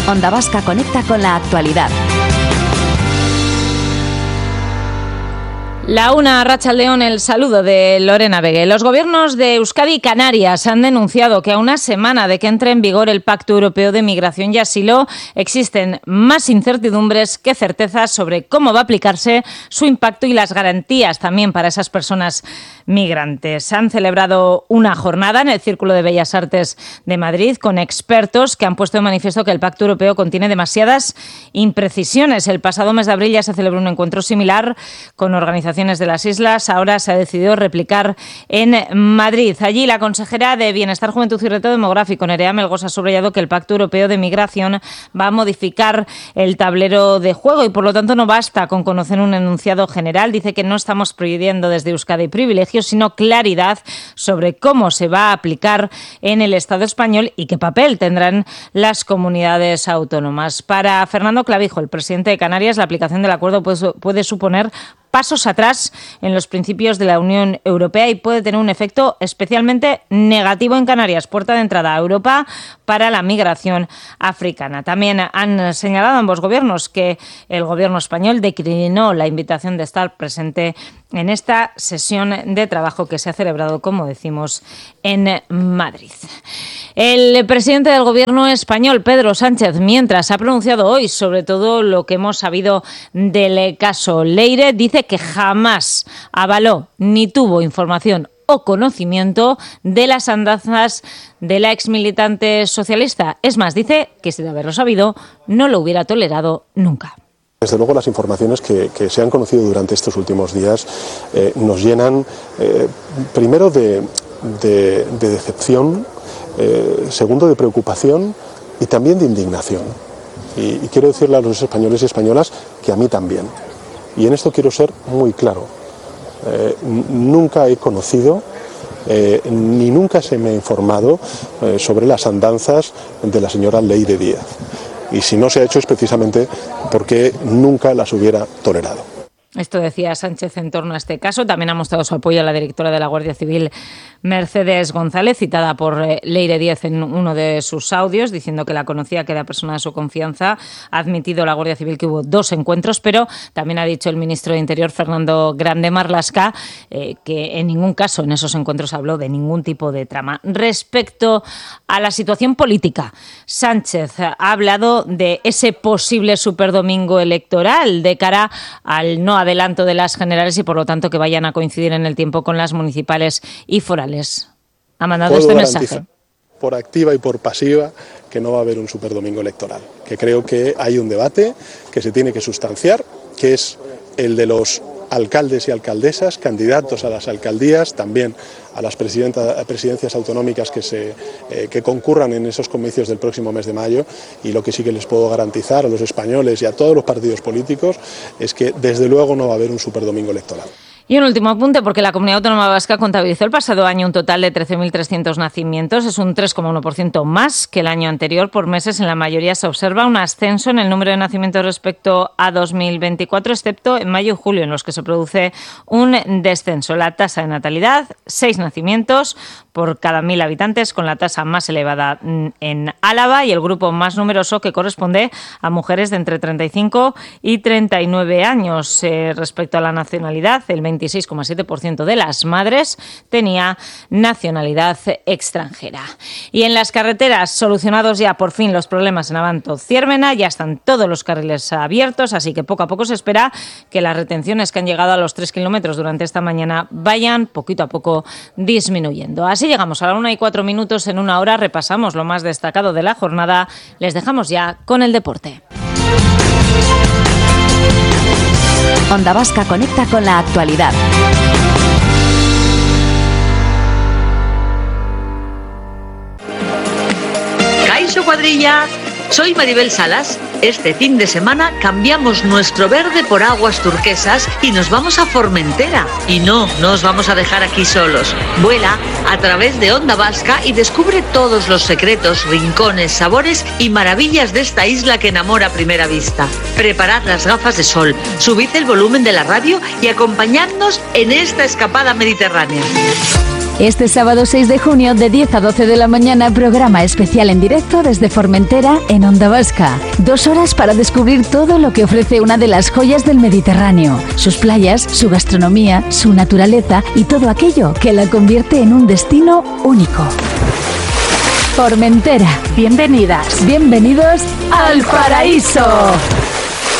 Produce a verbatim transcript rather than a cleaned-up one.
Onda Vasca conecta con la actualidad. La una, Arratsaldeon, el saludo de Lorena Vegue. Los gobiernos de Euskadi y Canarias han denunciado que a una semana de que entre en vigor el Pacto Europeo de Migración y Asilo existen más incertidumbres que certezas sobre cómo va a aplicarse su impacto y las garantías también para esas personas migrantes. Han celebrado una jornada en el Círculo de Bellas Artes de Madrid con expertos que han puesto de manifiesto que el Pacto Europeo contiene demasiadas imprecisiones. El pasado mes de abril ya se celebró un encuentro similar con organizaciones de las islas. Ahora se ha decidido replicar en Madrid. Allí la consejera de Bienestar, Juventud y Reto Demográfico, Nerea Melgosa, ha subrayado que el Pacto Europeo de Migración va a modificar el tablero de juego y por lo tanto no basta con conocer un enunciado general. Dice que no estamos pidiendo desde Euskadi privilegios, sino claridad sobre cómo se va a aplicar en el Estado español y qué papel tendrán las comunidades autónomas. Para Fernando Clavijo, el presidente de Canarias, la aplicación del acuerdo puede, puede suponer pasos atrás en los principios de la Unión Europea y puede tener un efecto especialmente negativo en Canarias, puerta de entrada a Europa para la migración africana. También han señalado ambos gobiernos que el gobierno español declinó la invitación de estar presente en esta sesión de trabajo que se ha celebrado, como decimos, en Madrid. El presidente del gobierno español, Pedro Sánchez, mientras ha pronunciado hoy sobre todo lo que hemos sabido del caso Leire, dice que jamás avaló ni tuvo información o conocimiento de las andanzas de la exmilitante socialista. Es más, dice que si de haberlo sabido no lo hubiera tolerado nunca. Desde luego las informaciones que, que se han conocido durante estos últimos días eh, nos llenan eh, primero de, de, de decepción, eh, segundo de preocupación y también de indignación. Y, y quiero decirle a los españoles y españolas que a mí también. Y en esto quiero ser muy claro. Eh, nunca he conocido eh, ni nunca se me ha informado eh, sobre las andanzas de la señora Leire Díaz. Y si no se ha hecho es precisamente porque nunca las hubiera tolerado. Esto decía Sánchez en torno a este caso. También ha mostrado su apoyo a la directora de la Guardia Civil, Mercedes González, citada por Leire Díaz en uno de sus audios, diciendo que la conocía, que era persona de su confianza. Ha admitido la Guardia Civil que hubo dos encuentros, pero también ha dicho el ministro de Interior, Fernando Grande Marlaska, eh, que en ningún caso en esos encuentros habló de ningún tipo de trama. Respecto a la situación política, Sánchez ha hablado de ese posible superdomingo electoral de cara al no adelanto de las generales y por lo tanto que vayan a coincidir en el tiempo con las municipales y forales. Ha mandado este mensaje. Por activa y por pasiva que no va a haber un superdomingo electoral, que creo que hay un debate que se tiene que sustanciar, que es el de los alcaldes y alcaldesas, candidatos a las alcaldías, también a las presidencias autonómicas que, se, eh, que concurran en esos comicios del próximo mes de mayo, y lo que sí que les puedo garantizar a los españoles y a todos los partidos políticos es que desde luego no va a haber un superdomingo electoral. Y un último apunte, porque la Comunidad Autónoma Vasca contabilizó el pasado año un total de trece mil trescientos nacimientos. Es un tres coma uno por ciento más que el año anterior. Por meses, en la mayoría se observa un ascenso en el número de nacimientos respecto a dos mil veinticuatro, excepto en mayo y julio, en los que se produce un descenso. La tasa de natalidad, seis nacimientos por cada mil habitantes, con la tasa más elevada en Álava y el grupo más numeroso que corresponde a mujeres de entre treinta y cinco y treinta y nueve años. Eh, respecto a la nacionalidad, el veintiséis coma siete por ciento de las madres tenía nacionalidad extranjera. Y en las carreteras, solucionados ya por fin los problemas en Abanto-Ziérmena, ya están todos los carriles abiertos, así que poco a poco se espera que las retenciones que han llegado a los tres kilómetros durante esta mañana vayan poquito a poco disminuyendo. Así llegamos a la una y cuatro minutos. En una hora repasamos lo más destacado de la jornada. Les dejamos ya con el deporte. Onda Vasca conecta con la actualidad. Kaixo cuadrilla, soy Maribel Salas. Este fin de semana cambiamos nuestro verde por aguas turquesas y nos vamos a Formentera. Y no, no os vamos a dejar aquí solos. Vuela a través de Onda Vasca y descubre todos los secretos, rincones, sabores y maravillas de esta isla que enamora a primera vista. Preparad las gafas de sol, subid el volumen de la radio y acompañadnos en esta escapada mediterránea. Este sábado seis de junio, de diez a doce de la mañana, programa especial en directo desde Formentera en Onda Vasca. Dos horas para descubrir todo lo que ofrece una de las joyas del Mediterráneo. Sus playas, su gastronomía, su naturaleza y todo aquello que la convierte en un destino único. Formentera. Bienvenidas, bienvenidos al paraíso.